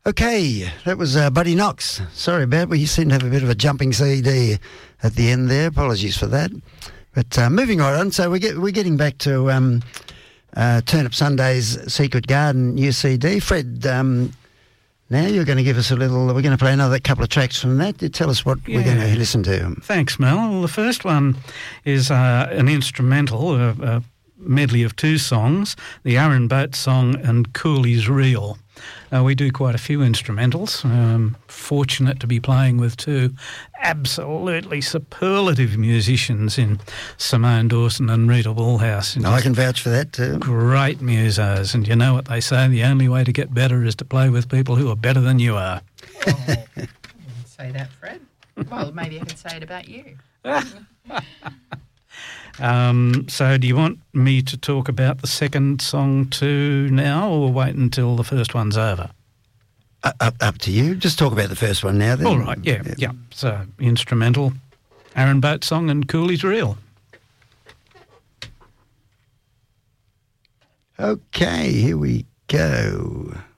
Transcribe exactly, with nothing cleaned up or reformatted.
Okay, that was uh, Buddy Knox. Sorry about it. We seem to have a bit of a jumping C D at the end there. Apologies for that. But uh, moving right on, so we get, we're getting back to um, uh, Turnip Sunday's Secret Garden new C D. Fred, um, now you're going to give us a little, we're going to play another couple of tracks from that. Tell us what yeah. we're going to listen to. Thanks, Mel. Well, the first one is uh, an instrumental, a, a medley of two songs, the Aaron Boat song and Cooley's Reel. Uh, we do quite a few instrumentals. Um, fortunate to be playing with two absolutely superlative musicians in Simone Dawson and Rita Woolhouse. And I can vouch for that too. Great musos, and you know what they say, the only way to get better is to play with people who are better than you are. Oh, I wouldn't say that, Fred. Well, maybe I can say it about you. Um, so do you want me to talk about the second song too now, or wait until the first one's over? Uh, up, up to you. Just talk about the first one now then. All right, yeah, yeah. yeah. So instrumental, Aaron Boat song and Cooley's Reel. Okay, here we go.